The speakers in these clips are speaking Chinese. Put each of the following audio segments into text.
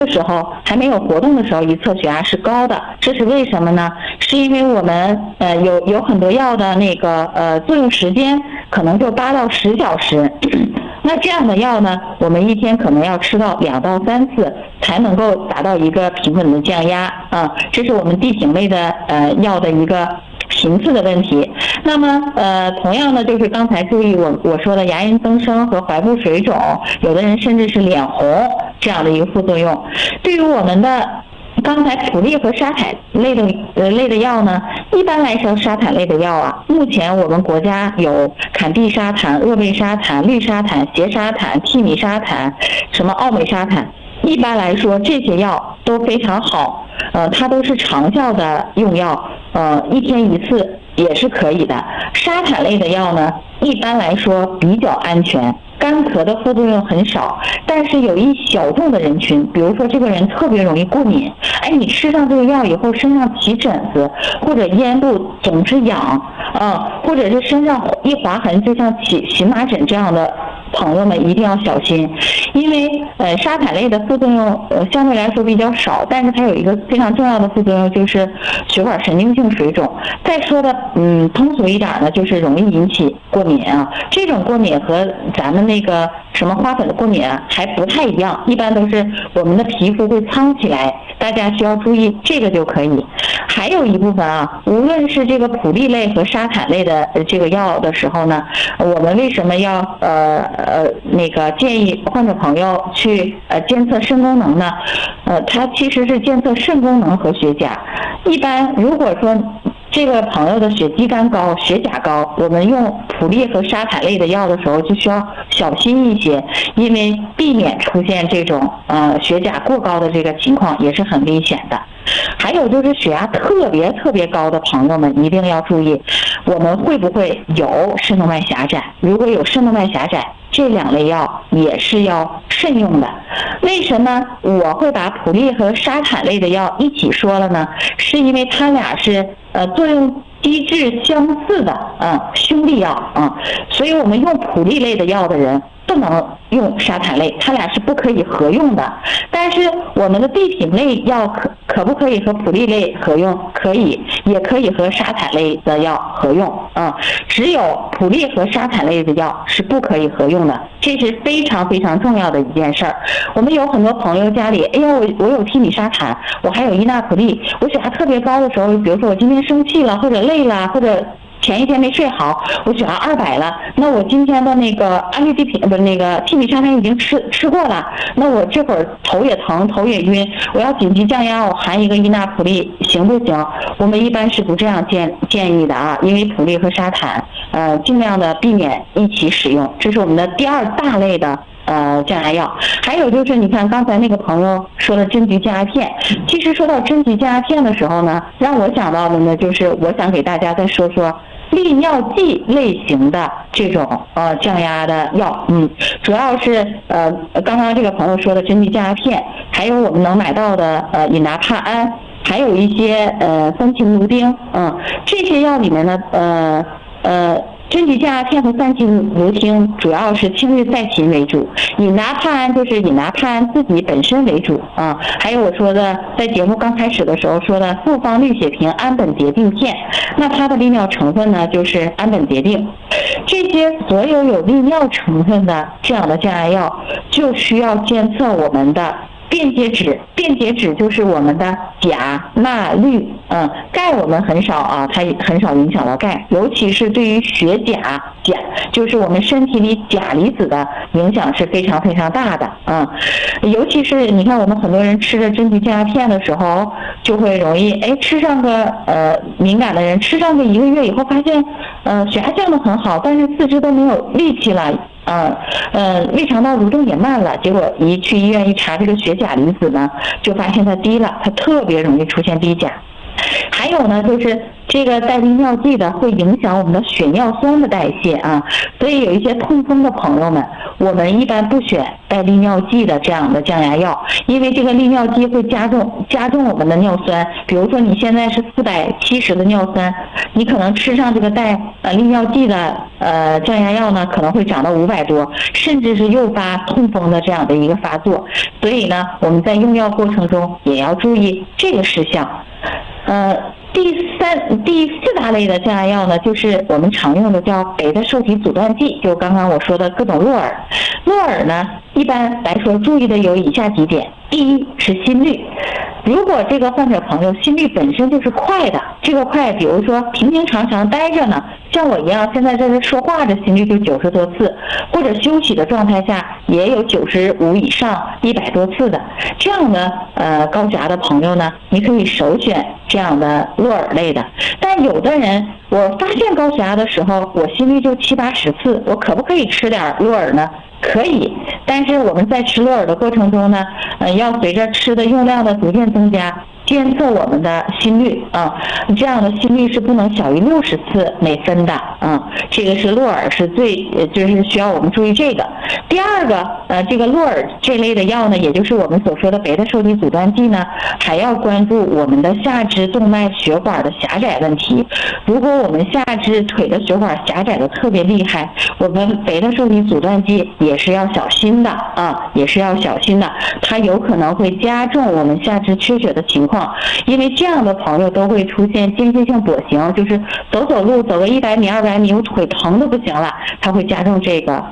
的时候还没有活动的时候，一测血压是高的，这是为什么呢？是因为我们有很多药的那个作用时间可能就8到10小时，那这样的药呢，我们一天可能要吃到2到3次才能够达到一个平稳的降压啊，这是我们地平类的药的一个频次的问题。那么同样呢，就是刚才注意我说的牙龈增生和怀部水肿，有的人甚至是脸红这样的一个副作用。对于我们的刚才普利和沙坦类的药呢，一般来说沙坦类的药啊，目前我们国家有坎地沙坦、鄂贝沙坦、氯沙坦、缬沙坦、替米沙坦、什么奥美沙坦，一般来说这些药都非常好，它都是长效的用药，一天1次也是可以的。沙坦类的药呢，一般来说比较安全，干咳的副作用很少，但是有一小众的人群，比如说这个人特别容易过敏，你吃上这个药以后身上起疹子，或者咽部总是痒，或者是身上一划痕就像起荨麻疹这样的朋友们一定要小心，因为沙坦类的副作用相对来说比较少，但是它有一个非常重要的副作用，就是血管神经性水肿。再说的通俗一点呢，就是容易引起过敏啊。这种过敏和咱们那个什么花粉的过敏啊还不太一样，一般都是我们的皮肤会苍起来，大家需要注意这个就可以。还有一部分啊，无论是这个普利类和沙坦类的这个药的时候呢，我们为什么要那个建议患者朋友去监测肾功能呢？它其实是监测肾功能和血钾。一般如果说这个朋友的血肌酐高、血钾高，我们用普利和沙坦类的药的时候就需要小心一些，因为避免出现这种血钾过高的这个情况也是很危险的。还有就是血压特别高的朋友们一定要注意，我们会不会有肾动脉狭窄？如果有肾动脉狭窄，这2类药也是要慎用的。为什么我会把普利和沙坦类的药一起说了呢？是因为它俩是作用机制相似的兄弟药所以我们用普利类的药的人不能用沙坦类，它俩是不可以合用的。但是我们的地平类药可不可以和普利类合用？可以，也可以和沙坦类的药合用只有普利和沙坦类的药是不可以合用的，这是非常重要的一件事儿。我们有很多朋友家里，我有替米沙坦，我还有伊那普利，我血压特别高的时候，比如说我今天生气了，或者累了，或者前一天没睡好，我血压200了，那我今天的那个安利地平不是那个替米沙坦已经吃过了，那我这会儿头也疼，头也晕，我要紧急降压，我含一个伊那普利行不行？我们一般是不这样建议的啊，因为普利和沙坦尽量的避免一起使用，这是我们的第2大类的降压药。还有就是你看刚才那个朋友说的真菊降压片，其实说到真菊降压片的时候呢，让我想到的呢，就是我想给大家再说说利尿剂类型的这种降压的药，主要是刚刚这个朋友说的真菊降压片，还有我们能买到的隐达帕胺，还有一些三嗪卢丁，这些药里面呢真菊降压片和三嗪卢汀主要是氢氯噻嗪为主，隐达帕胺就是隐达帕胺自己本身为主还有我说的在节目刚开始的时候说的复方氯血平氨苯蝶啶片，那它的利尿成分呢就是氨苯蝶啶。这些所有利尿成分的这样的降压药就需要监测我们的电解质，电解质就是我们的钾、钠、氯，钙我们很少它很少影响到钙，尤其是对于血钾就是我们身体里钾离子的影响是非常大的尤其是你看我们很多人吃着真菊降压片的时候，就会容易吃上个敏感的人吃上个1个月以后，发现血压降得很好，但是四肢都没有力气了。胃肠道蠕动也慢了，结果一去医院一查这个血钾离子呢，就发现它低了，它特别容易出现低钾。 还有呢，就是这个带利尿剂的会影响我们的血尿酸的代谢啊，所以有一些痛风的朋友们，我们一般不选带利尿剂的这样的降压药，因为这个利尿剂会加重我们的尿酸。比如说你现在是470的尿酸，你可能吃上这个带利尿剂的降压药呢，可能会涨到500多，甚至是诱发痛风的这样的一个发作。所以呢，我们在用药过程中也要注意这个事项。第四大类的降压药呢，就是我们常用的叫贝塔受体阻断剂，就刚刚我说的各种洛尔。洛尔呢，一般来说注意的有以下几点：第一是心率，如果这个患者朋友心率本身就是快的，这个快，比如说平平常常待着呢，像我一样现在在这说话，这心率就90多次，或者休息的状态下也有95以上100多次的，这样的高血压的朋友呢，你可以首选这样的洛尔类的。但有的人，我发现高血压的时候，我心率就70、80次，我可不可以吃点洛尔呢？可以，但是我们在吃洛尔的过程中呢，要随着吃的用量的逐渐增加，监测我们的心率啊，这样的心率是不能小于60次每分的啊。这个是洛尔是就是需要我们注意这个。第二个，这个洛尔这类的药呢，也就是我们所说的贝塔受体阻断剂呢，还要关注我们的下肢动脉血管的狭窄问题。如果我们下肢腿的血管狭窄的特别厉害，我们贝塔受体阻断剂也是要小心的啊，也是要小心的，它有可能会加重我们下肢缺血的情况。因为这样的朋友都会出现间歇性跛行，就是走路走个100米、200米，我腿疼的不行了，它会加重这个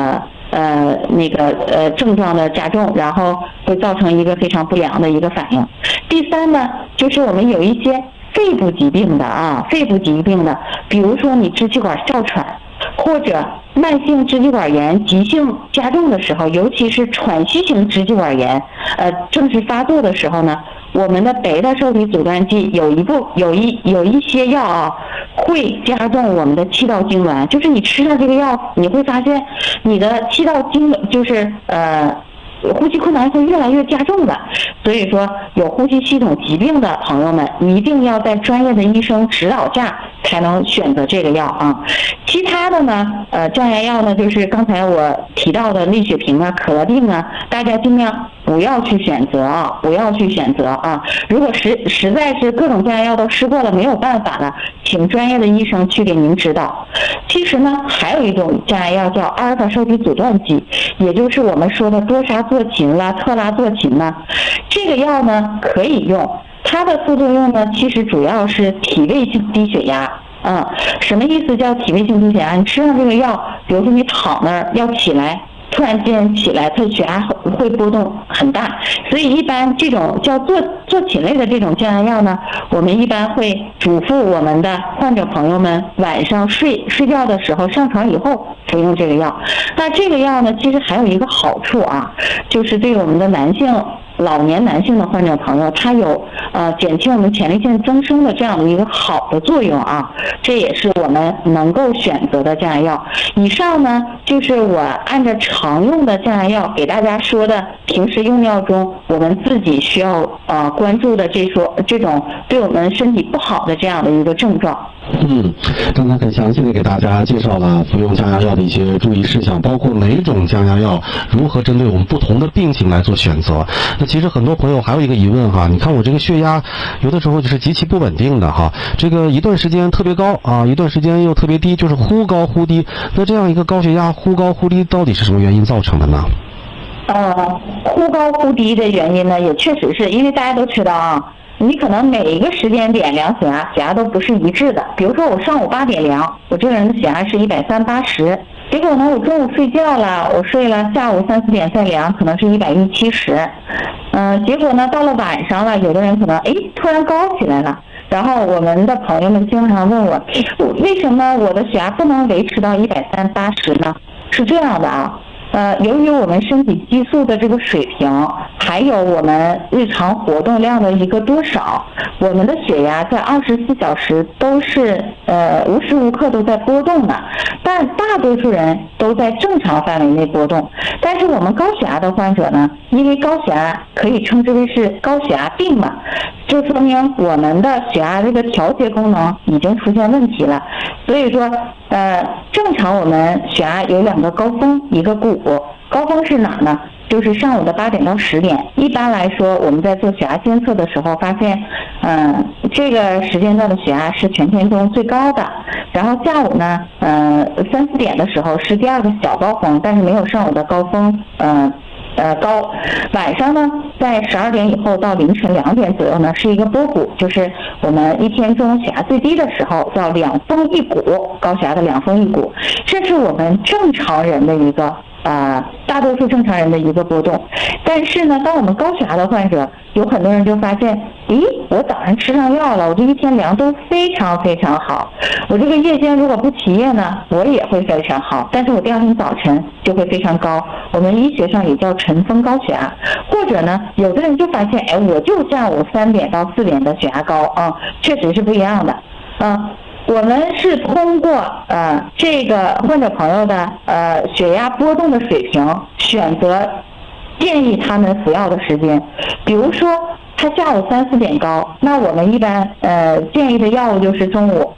症状的加重，然后会造成一个非常不良的一个反应。第三呢，就是我们有一些肺部疾病的，比如说你支气管哮喘，或者慢性支气管炎急性加重的时候，尤其是喘息型支气管炎正式发作的时候呢，我们的贝塔受体阻断剂有一些药会加重我们的气道痉挛，就是你吃上这个药，你会发现你的气道痉挛就是呼吸困难会越来越加重的。所以说有呼吸系统疾病的朋友们一定要在专业的医生指导下才能选择这个药啊。其他的呢降压药呢，就是刚才我提到的利血平啊、可乐定啊，大家尽量不要去选择啊。如果实在是各种降压药都试过了没有办法了，请专业的医生去给您指导。其实呢，还有一种降压药叫阿尔法受体阻断剂，也就是我们说的多沙唑嗪啦、特拉唑嗪啦，这个药呢可以用，它的副作用呢其实主要是体位性低血压。什么意思叫体位性低血压？你吃上这个药，比如说你躺那儿要起来，突然间起来，它血压会波动很大，所以一般这种叫唑嗪类的这种降压药呢，我们一般会嘱咐我们的患者朋友们晚上睡觉的时候上床以后服用这个药。那这个药呢，其实还有一个好处啊，就是对我们的老年男性的患者朋友，它有减轻我们前列腺增生的这样的一个好的作用啊，这也是我们能够选择的降压药。以上呢，就是我按照常用的降压药给大家说的，平时用药中我们自己需要关注的这种对我们身体不好的这样的一个症状。 刚才很详细的给大家介绍了服用降压药的一些注意事项，包括每种降压药如何针对我们不同的病情来做选择。那其实很多朋友还有一个疑问哈，你看我这个血压有的时候就是极其不稳定的哈，这个一段时间特别高啊，一段时间又特别低，就是忽高忽低。那这样一个高血压忽高忽低到底是什么原因造成的呢？ 忽高忽低的原因呢，也确实是因为大家都知道啊，你可能每一个时间点量血压都不是一致的。比如说我上午8点量，我这个人的血压是130/80，结果呢我中午睡觉了，我睡了，下午3、4点再量，可能是170。结果呢到了晚上了，有的人可能突然高起来了。然后我们的朋友们经常问我，为什么我的血压不能维持到130/80呢？是这样的啊。由于我们身体激素的这个水平，还有我们日常活动量的一个多少，我们的血压在24小时都是无时无刻都在波动的，但大多数人都在正常范围内波动。但是我们高血压的患者呢，因为高血压可以称之为是高血压病嘛， 就说明我们的血压这个调节功能已经出现问题了。所以说，正常我们血压有2个高峰，一个谷。高峰是哪呢？就是上午的8点到10点。一般来说，我们在做血压监测的时候发现，这个时间段的血压是全天中最高的。然后下午呢，3、4点的时候是第2个小高峰，但是没有上午的高峰，高。晚上呢，在12点以后到凌晨2点左右呢，是一个波谷，就是我们一天中血压最低的时候，叫2峰1谷，高血压的2峰1谷，这是我们正常人的一个大多数正常人的一个波动。但是呢，当我们高血压的患者，有很多人就发现，我早上吃上药了，我这一天量都非常非常好，我这个夜间如果不起夜呢，我也会非常好，但是我第2天早晨就会非常高，我们医学上也叫晨风高血压。或者呢，有的人就发现，我就下午3点到4点的血压高确实是不一样的。我们是通过这个患者朋友的血压波动的水平，选择建议他们服药的时间。比如说他下午3、4点高，那我们一般建议的药物就是中午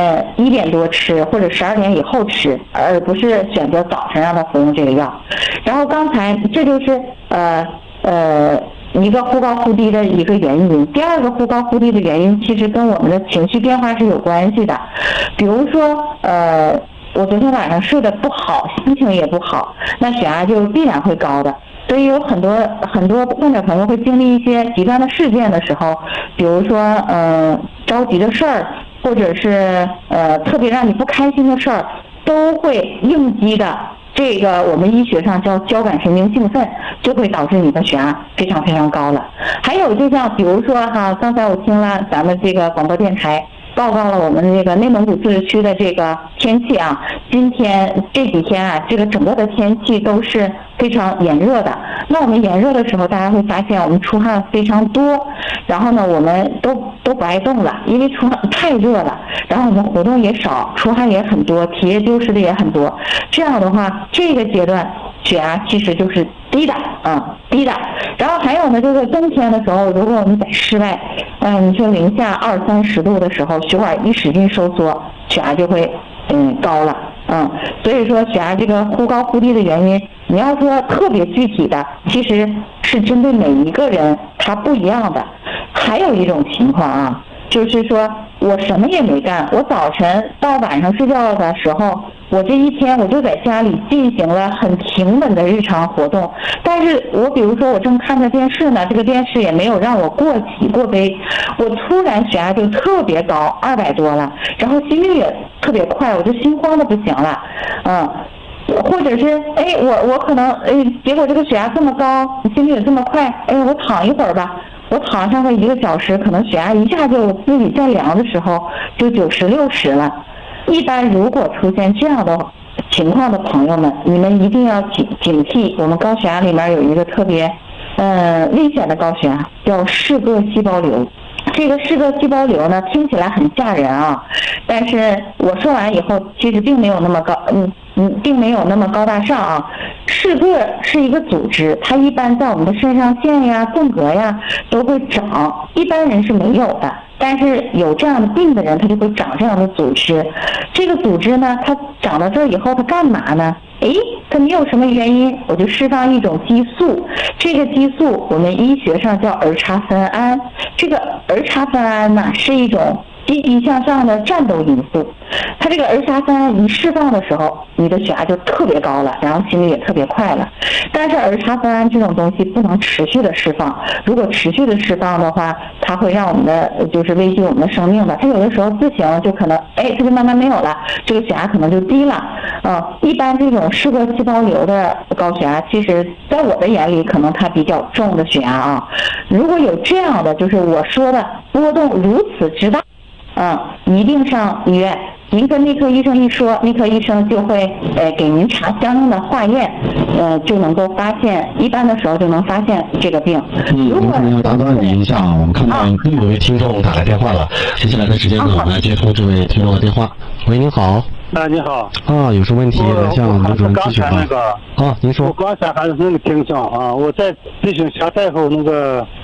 1点多吃，或者12点以后吃，而不是选择早晨让他服用这个药。然后刚才这就是一个忽高忽低的一个原因。第2个忽高忽低的原因，其实跟我们的情绪变化是有关系的。比如说，我昨天晚上睡得不好，心情也不好，那血压就必然会高的。所以有很多患者朋友会经历一些极端的事件的时候，比如说着急的事儿，或者是特别让你不开心的事儿，都会应激的。这个我们医学上叫交感神经兴奋，就会导致你的血压非常非常高了。还有就像比如说刚才我听了咱们这个广播电台报告了我们这个内蒙古自治区的这个天气今天这几天这个整个的天气都是非常炎热的。那我们炎热的时候，大家会发现我们出汗非常多，然后呢，我们都不爱动了，因为出汗太热了，然后我们活动也少，出汗也很多，体液丢失的也很多。这样的话，这个阶段血压其实就是低的低的。然后还有呢，就是冬天的时候，如果我们在室外，你说零下20、30度的时候，血管一使劲收缩，血压就会高了。所以说血压这个忽高忽低的原因，你要说特别具体的，其实是针对每一个人它不一样的。还有一种情况就是说我什么也没干，我早晨到晚上睡觉的时候，我这一天我就在家里进行了很平稳的日常活动，但是我比如说我正看着电视呢，这个电视也没有让我过喜过悲，我突然血压就特别高，200多了，然后心率也特别快，我就心慌的不行了，或者是我可能结果这个血压这么高，心率也这么快，我躺一会儿吧。我躺上个1个小时，可能血压一下就自己在量的时候就90、60了。一般如果出现这样的情况的朋友们，你们一定要警惕，我们高血压里面有一个特别危险的高血压，叫氏铬细胞瘤。这个氏铬细胞瘤呢，听起来很吓人但是我说完以后，其实并没有那么高，并没有那么高大上氏铬是一个组织，它一般在我们的肾上腺呀、纵隔呀都会长，一般人是没有的。但是有这样的病的人，他就会长这样的组织。这个组织呢，它长到这儿以后，它干嘛呢？它没有什么原因，我就释放一种激素。这个激素我们医学上叫儿茶酚胺。这个儿茶酚胺呢，是一种积极向上的战斗因素。它这个儿茶酚胺一释放的时候，你的血压就特别高了，然后心率也特别快了。但是儿茶酚胺这种东西不能持续的释放，如果持续的释放的话，它会让我们的就是危及我们的生命的。它有的时候自行就可能它就慢慢没有了，这个血压可能就低了。一般这种氏铬细胞瘤的高血压，其实在我的眼里可能它比较重的血压如果有这样的就是我说的波动如此之大，你一定上医院。您跟内科医生一说，内科医生就会给您查相应的化验，就能够发现，一般的时候就能发现这个病。 如果要打断你一下我们看到又有一位听众打来电话了，接下来的时间呢，我们来接通这位听众的电话。喂，您好。 你好。 有什么问题来向刘主任咨询吧？您说。 我刚才还是那个听众我在咨询下大夫那个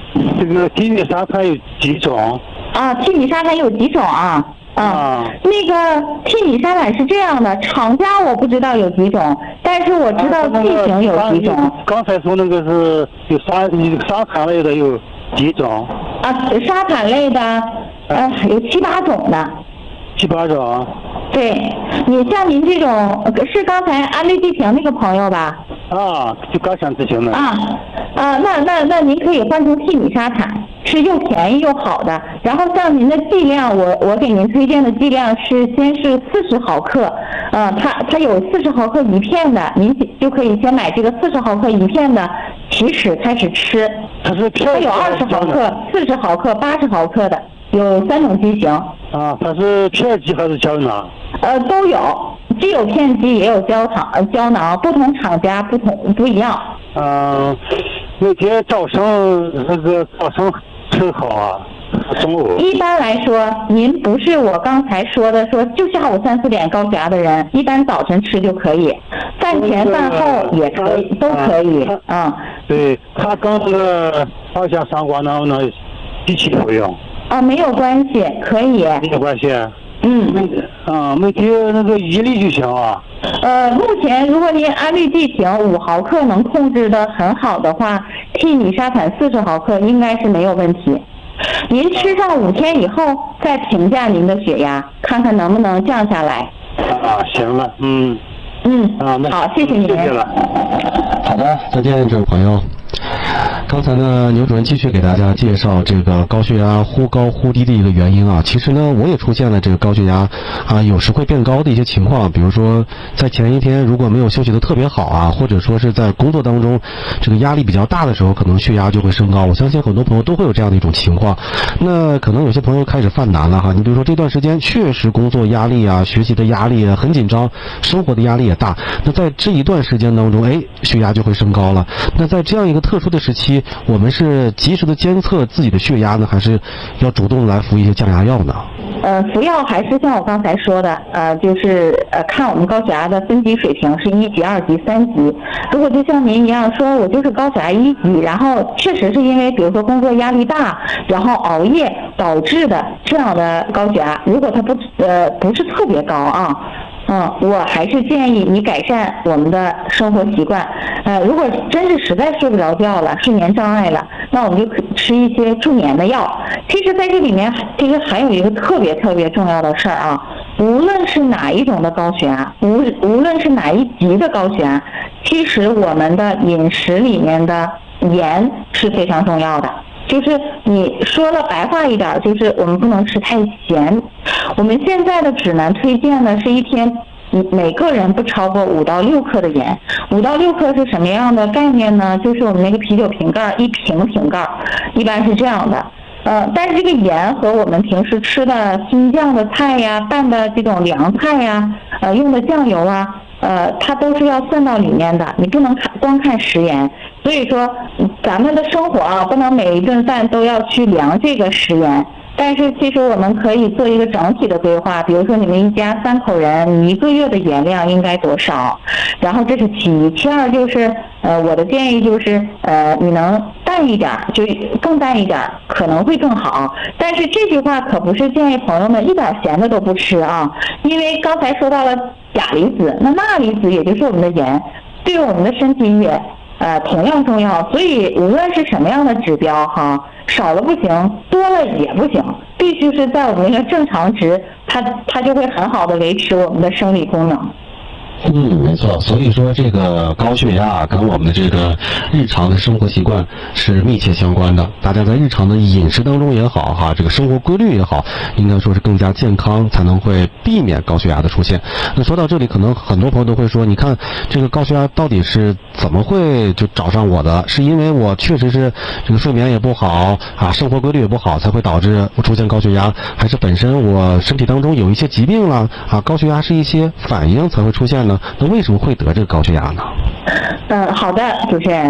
这个地米沙盘有几种？ 啊，媲美沙盘有几种啊？那个媲美沙盘是这样的，厂家我不知道有几种，但是我知道器型有几种。 刚才说那个是有沙盘类的有几种？ 啊，沙盘类的，有7、8种的。 7、8种。 对，你像您这种是刚才安利地平那个朋友吧？ 啊，就刚想咨询的。 那您可以换成媲美沙盘，是又便宜又好的。然后像您的剂量，我给您推荐的剂量先是40毫克，它有40毫克一片的，您就可以先买这个40毫克一片的，起始开始吃。 它有 20毫克、40毫克、80毫克的，有3种剂型。 啊，它是片剂还是胶囊？ 都有，既有片剂也有胶囊，不同厂家不一样。 每天早上吃好啊，中午。 一般来说，您不是我刚才说的就下午3、4点高血压的人，一般早晨吃就可以，饭前饭后也可以，都可以。 对，他跟那个高血压相关，能不能一起服用？ 没有关系，可以。 没有关系。每天那个1粒就行啊。 目前如果您安利地平5毫克能控制的很好的话，媲美沙盘40毫克应该是没有问题。您吃上5天以后再评价您的血压，看看能不能降下来。 行了， 好，谢谢您。 谢谢了。 好的，再见，这位朋友。刚才呢，牛主任继续给大家介绍这个高血压忽高忽低的一个原因啊。其实呢，我也出现了这个高血压有时会变高的一些情况。比如说，在前一天如果没有休息的特别好啊，或者说是在工作当中这个压力比较大的时候，可能血压就会升高。我相信很多朋友都会有这样的一种情况。那可能有些朋友开始犯难了哈。你比如说这段时间确实工作压力啊、学习的压力很紧张，生活的压力也大。那在这一段时间当中，血压就会升高了。那在这样一个特殊的时期，我们是及时的监测自己的血压呢，还是要主动来服一些降压药呢？ 服药还是像我刚才说的，就是看我们高血压的分级水平是1级、2级、3级。如果就像您一样说，我就是高血压1级，然后确实是因为比如说工作压力大，然后熬夜导致的这样的高血压，如果它不是特别高啊。我还是建议你改善我们的生活习惯。如果真是实在睡不着觉了，睡眠障碍了，那我们就可吃一些助眠的药。其实在这里面，其实还有一个特别特别重要的事儿啊，无论是哪一种的高血压，无论是哪一级的高血压，其实我们的饮食里面的盐是非常重要的。就是你说了白话一点，就是我们不能吃太咸。我们现在的指南推荐呢是一天每个人不超过5到6克的盐。5到6克是什么样的概念呢？就是我们那个啤酒瓶盖1瓶盖，一般是这样的。但是这个盐和我们平时吃的新酱的菜呀、拌的这种凉菜呀、用的酱油啊，它都是要算到里面的，你不能光看食盐。所以说，咱们的生活不能每一顿饭都要去量这个食盐。但是其实我们可以做一个整体的规划，比如说你们一家3口人，你1个月的盐量应该多少？然后这是其一，其二就是我的建议就是你能淡一点，就更淡一点可能会更好。但是这句话可不是建议朋友们一点咸的都不吃啊，因为刚才说到了钾离子，那钠离子也就是我们的盐，对我们的身体也同样重要。所以无论是什么样的指标少了不行，多了也不行，必须是在我们那个正常值，它就会很好的维持我们的生理功能。 没错，所以说这个高血压跟我们的这个日常的生活习惯是密切相关的。大家在日常的饮食当中也好这个生活规律也好，应该说是更加健康，才能会避免高血压的出现。那说到这里，可能很多朋友都会说，你看这个高血压到底是怎么会就找上我的？是因为我确实是这个睡眠也不好生活规律也不好，才会导致我出现高血压，还是本身我身体当中有一些疾病了高血压是一些反应才会出现呢？那为什么会得这个高血压呢？ 好的，主持人，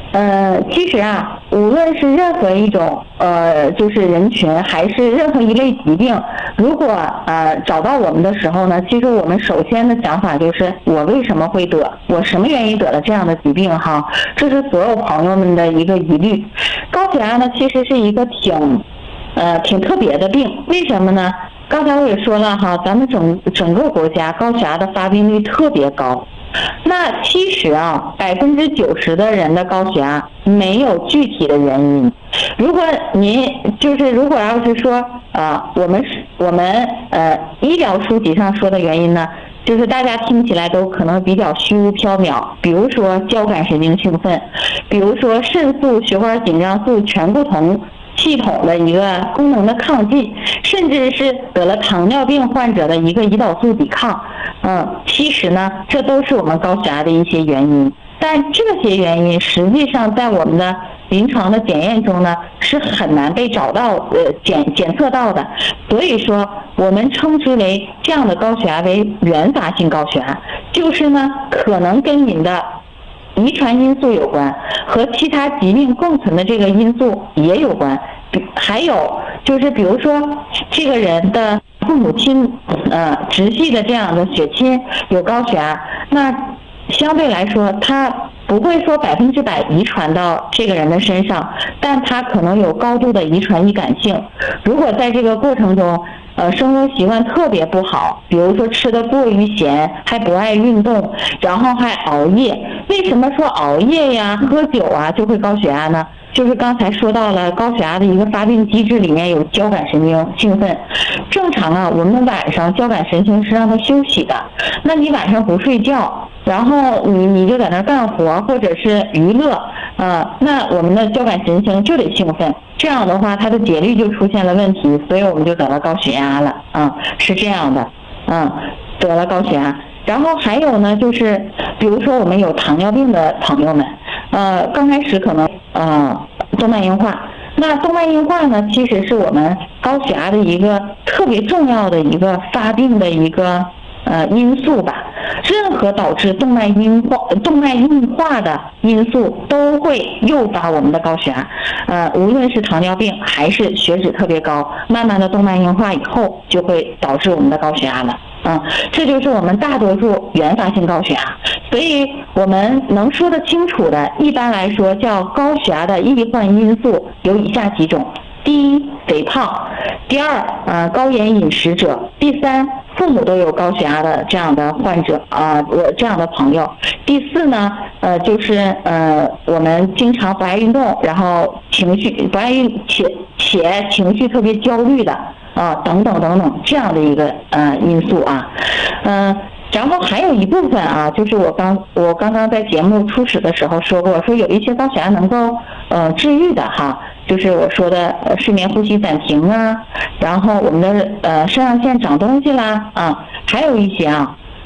其实啊，无论是任何一种就是人群，还是任何一类疾病，如果找到我们的时候呢，其实我们首先的想法就是我为什么会得，我什么原因得了这样的疾病哈，这是所有朋友们的一个疑虑。高血压呢，其实是一个挺特别的病，为什么呢？刚才我也说了哈，咱们整个国家高血压的发病率特别高。那其实啊，90%的人的高血压没有具体的原因。如果要是说我们医疗书籍上说的原因呢，就是大家听起来都可能比较虚无缥缈，比如说交感神经兴奋，比如说肾素、血管紧张素醛固酮系统的一个功能的亢进，甚至是得了糖尿病患者的一个胰岛素抵抗。其实呢，这都是我们高血压的一些原因。但这些原因实际上在我们的临床的检验中呢，是很难被找到检测到的。所以说，我们称之为这样的高血压为原发性高血压，就是呢，可能跟您的遗传因素有关，和其他疾病共存的这个因素也有关。还有就是，比如说这个人的父母亲直系的这样的血亲有高血压，那相对来说他不会说100%遗传到这个人的身上，但他可能有高度的遗传易感性。如果在这个过程中生活习惯特别不好，比如说吃得过于咸，还不爱运动，然后还熬夜。为什么说熬夜呀、喝酒啊就会高血压呢？就是刚才说到了高血压的一个发病机制里面有交感神经兴奋。正常啊，我们晚上交感神经是让它休息的，那你晚上不睡觉，然后你就在那干活或者是娱乐那我们的交感神经就得兴奋，这样的话它的节律就出现了问题，所以我们就得了高血压了是这样的得了高血压。然后还有呢，就是比如说我们有糖尿病的朋友们刚开始可能动脉硬化，那动脉硬化呢，其实是我们高血压的一个特别重要的一个发病的一个因素吧。任何导致动脉硬化的因素都会诱发我们的高血压，无论是糖尿病还是血脂特别高，慢慢的动脉硬化以后就会导致我们的高血压了。这就是我们大多数原发性高血压。所以我们能说得清楚的，一般来说叫高血压的易患因素有以下几种：第一，肥胖；第二，高盐饮食者；第三，父母都有高血压的这样的患者我这样的朋友；第四呢，就是我们经常不爱运动，然后情绪不爱且情绪特别焦虑的等等等等这样的一个因素然后还有一部分就是我刚刚在节目初始的时候说过，说有一些高血压能够治愈的就是我说的睡眠呼吸暂停然后我们的肾上腺长东西啦还有一些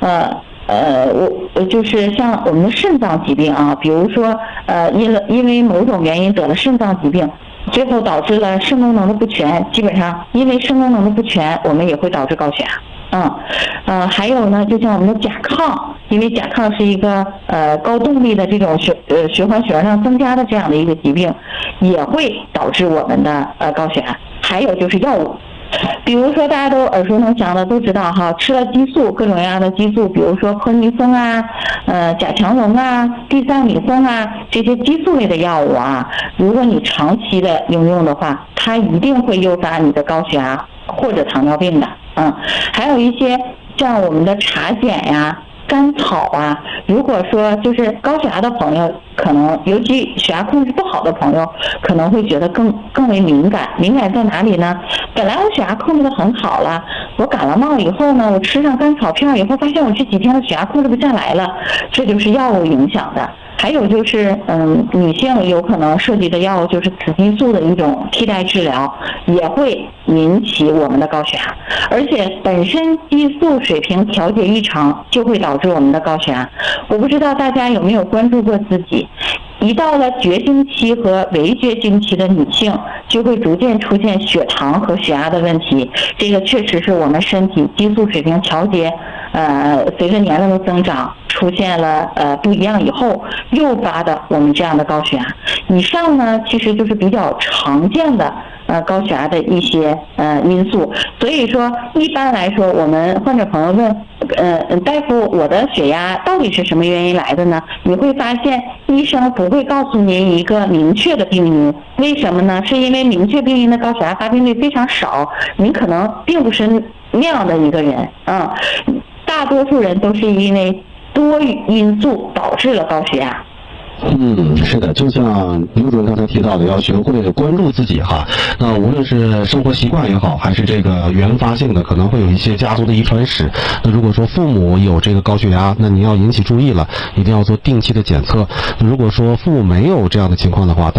就是像我们的肾脏疾病比如说因为某种原因得了肾脏疾病，最后导致了肾功能的不全，基本上因为肾功能的不全，我们也会导致高血压。还有呢，就像我们的甲亢，因为甲亢是一个高动力的这种循环血管量增加的这样的一个疾病，也会导致我们的高血压。还有就是药物，比如说大家都耳熟能详的都知道吃了激素，各种各样的激素，比如说泼尼松甲强龙地塞米松这些激素类的药物如果你长期的应用的话，它一定会诱发你的高血压或者糖尿病的。还有一些像我们的茶碱甘草如果说就是高血压的朋友，可能尤其血压控制不好的朋友，可能会觉得更为敏感。敏感在哪里呢？本来我血压控制的很好了，我感了冒以后呢，我吃上甘草片以后，发现我这几天的血压控制不下来了，这就是药物影响的。还有就是女性有可能涉及的药物就是雌激素的一种替代治疗，也会引起我们的高血压。而且本身激素水平调节异常就会导致我们的高血压。我不知道大家有没有关注过自己，一到了绝经期和围绝经期的女性，就会逐渐出现血糖和血压的问题。这个确实是我们身体激素水平调节随着年龄的增长出现了不一样以后诱发的我们这样的高血压。以上呢其实就是比较常见的高血压的一些因素。所以说一般来说，我们患者朋友问大夫，我的血压到底是什么原因来的呢？你会发现医生不会告诉您一个明确的病因。为什么呢？是因为明确病因的高血压发病率非常少，您可能并不是那样的一个人大多数人都是因为多因素导致了高血压。 是的，就像刘主任刚才提到的，要学会关注自己哈。那无论是生活习惯也好，还是这个原发性的，可能会有一些家族的遗传史。那如果说父母有这个高血压，那你要引起注意了，一定要做定期的检测。那如果说父母没有这样的情况的话，